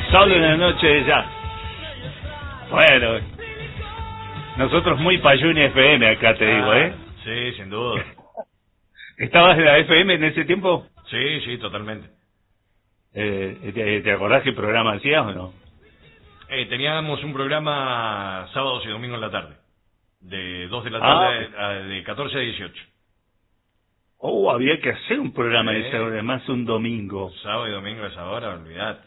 Solo una noche de jazz. Bueno, nosotros muy Payuni FM acá, te digo, ¿eh? Sí, sin duda. ¿Estabas en la FM en ese tiempo? Sí, sí, totalmente. ¿Te acordás qué programa hacías o no? Teníamos un programa sábados y domingos en la tarde. De 2 de la tarde de 14 a 18. Oh, había que hacer un programa de esa hora, además un domingo. Sábado y domingo a esa hora, olvidate.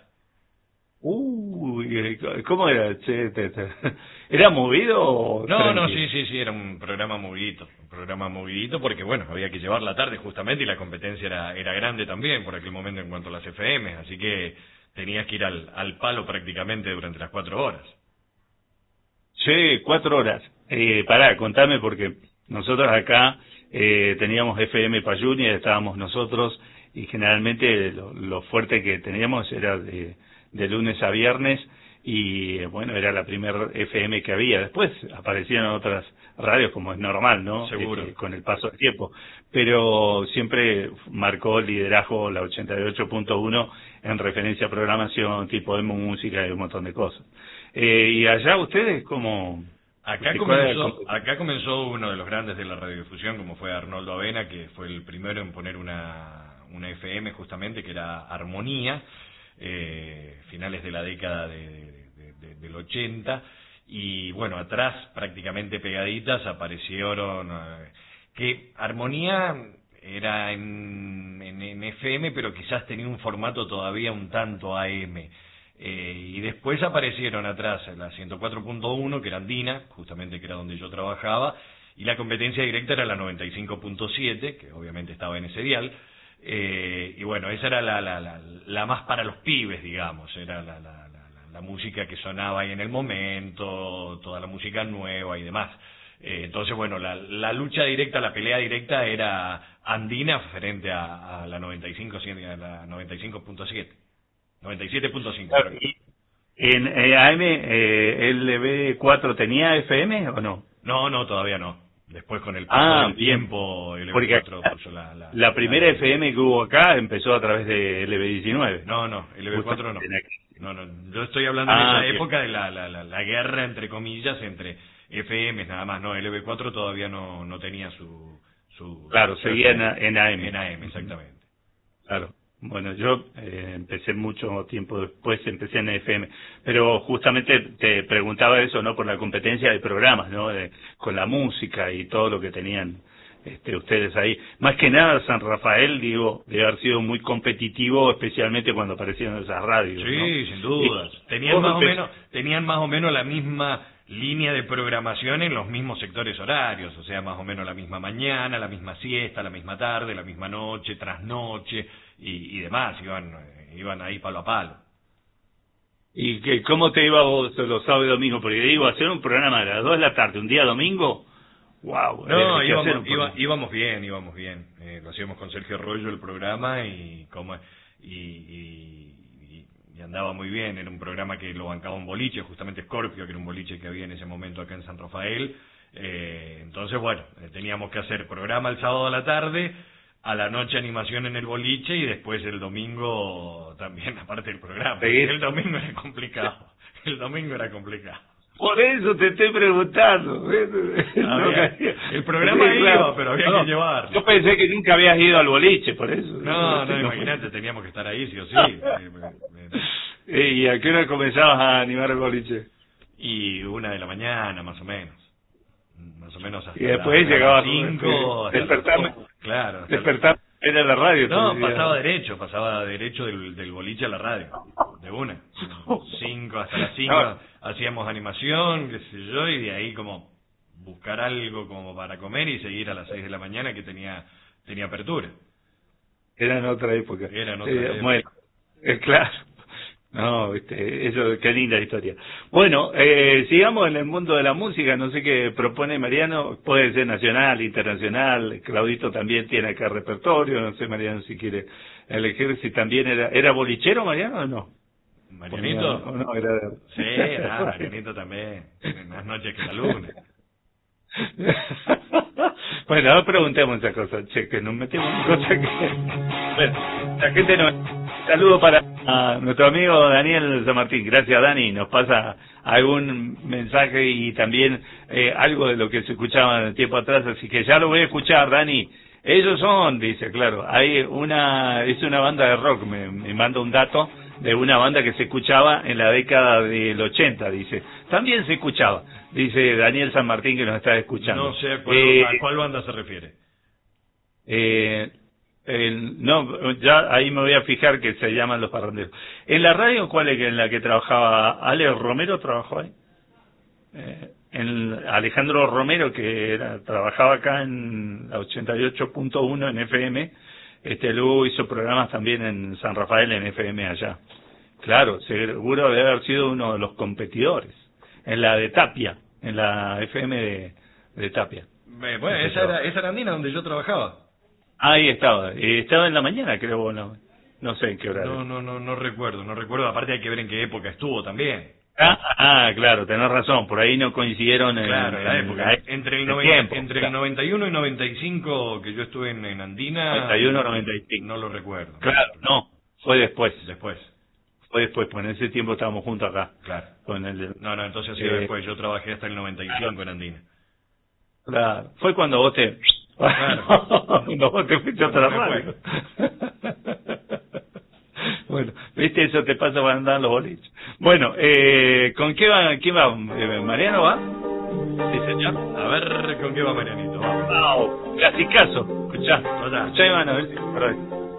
¿Cómo era? ¿Era movido o No, sí, era un programa movidito. Un programa movidito porque, bueno, había que llevar la tarde justamente y la competencia era grande también por aquel momento en cuanto a las FM. Así que tenías que ir al palo prácticamente durante las 4 horas. Sí, 4 horas. Contame porque nosotros acá teníamos FM Payuni, estábamos nosotros y generalmente lo fuerte que teníamos era de lunes a viernes y bueno, era la primera FM que había. Después aparecían otras radios como es normal, ¿no? Seguro. Con el paso del tiempo. Pero siempre marcó el liderazgo la 88.1 en referencia a programación, tipo de música y un montón de cosas. ¿Y allá ustedes cómo...? Acá comenzó uno de los grandes de la radiodifusión, como fue Arnoldo Avena, que fue el primero en poner una FM justamente, que era Armonía, finales de la década del 80, y bueno, atrás, prácticamente pegaditas, aparecieron... que Armonía era en FM, pero quizás tenía un formato todavía un tanto AM. Y después aparecieron atrás la 104.1, que era Andina, justamente que era donde yo trabajaba, y la competencia directa era la 95.7, que obviamente estaba en ese dial, y bueno, esa era la más para los pibes, digamos, era la música que sonaba ahí en el momento, toda la música nueva y demás. Entonces, bueno, la lucha directa, la pelea directa era Andina frente a la 95.7. 97.5. Claro, ¿en AM LB4 tenía FM o no? No, todavía no. Después con el paso del tiempo, LB4 puso la primera FM que hubo acá empezó a través de LB19. No, LB4 no. No, yo estoy hablando de esa época de la guerra, entre comillas, entre FMs nada más. No, LB4 todavía no tenía su claro, seguía en AM. En AM, exactamente. Claro. Bueno, yo empecé mucho tiempo después, empecé en FM, pero justamente te preguntaba eso, ¿no? Por la competencia de programas, ¿no? Con la música y todo lo que tenían ustedes ahí. Más que nada, San Rafael, digo, debe haber sido muy competitivo, especialmente cuando aparecieron esas radios, sí, ¿no? Sin dudas. Tenían más o menos la misma línea de programación en los mismos sectores horarios, o sea, más o menos la misma mañana, la misma siesta, la misma tarde, la misma noche, trasnoche y demás, iban ahí palo a palo. ¿Y cómo te iba vos los sábados y domingos? Porque digo, hacer un programa a las 2 de la tarde, un día domingo, wow. No, íbamos bien. Lo hacíamos con Sergio Arroyo el programa y andaba muy bien. Era un programa que lo bancaba un boliche, justamente Scorpio, que era un boliche que había en ese momento acá en San Rafael. Entonces, bueno, teníamos que hacer programa el sábado a la tarde, a la noche animación en el boliche y después el domingo también, aparte del programa. El domingo era complicado. Por eso te estoy preguntando. El programa iba, pero había que llevar. Yo pensé que nunca habías ido al boliche, por eso. No, imagínate, teníamos que estar ahí sí o sí. ¿Y a qué hora comenzabas a animar el boliche? Y 1 de la mañana, más o menos. Hasta y después llegaba a 5. Despertarme. Claro. Despertarme era la radio. No, pasaba derecho del boliche a la radio. De 1. 5 hasta las 5. No. Hacíamos animación, qué sé yo, y de ahí como buscar algo como para comer y seguir a las 6 de la mañana que tenía apertura. Era en otra época. Bueno, claro. No, eso, qué linda historia. Bueno, sigamos en el mundo de la música, no sé qué propone Mariano, puede ser nacional, internacional, Claudito también tiene acá repertorio, no sé Mariano si quiere elegir, si también era bolichero Mariano o no. ¿Marianito? ¿O no? Sí, Marianito también, tiene más noches que la luna. Bueno, ahora preguntemos esa cosa, che, que nos metemos en cosas que... Bueno, la gente no... saludo para nuestro amigo Daniel San Martín. Gracias, Dani. Nos pasa algún mensaje y también algo de lo que se escuchaba en el tiempo atrás, así que ya lo voy a escuchar, Dani. Ellos son, dice, claro, es una banda de rock, me manda un dato de una banda que se escuchaba en la década del 80, dice. También se escuchaba, dice Daniel San Martín, que nos está escuchando. No sé a cuál banda se refiere. No, ya ahí me voy a fijar que se llaman Los Parranderos. ¿En la radio cuál es en la que trabajaba? ¿Ale Romero trabajó ahí? Alejandro Romero, que trabajaba acá en la 88.1 en FM, luego hizo programas también en San Rafael en FM allá. Claro, seguro debe haber sido uno de los competidores. En la de Tapia, en la FM de Tapia. Bueno, esa era Andina donde yo trabajaba. Ahí estaba en la mañana, creo, no sé en qué hora. No recuerdo, aparte hay que ver en qué época estuvo también. Claro, tenés razón, por ahí no coincidieron en la época. Entre el 91 y 95 que yo estuve en Andina. 91, 95. No lo recuerdo. Claro, no, fue después. Fue después, pues en ese tiempo estábamos juntos acá. Claro. No, entonces ha sido después, yo trabajé hasta el 95 en Andina. Claro, fue cuando vos te... Claro. Cuando vos te fuiste a otra radio. Bueno, viste, eso te pasa para andar en los boliches. Bueno, ¿con qué va? ¿Mariano va? Sí, señor. A ver, ¿con qué va Marianito? Clasicazo. Escuchá, Iván, a ver si...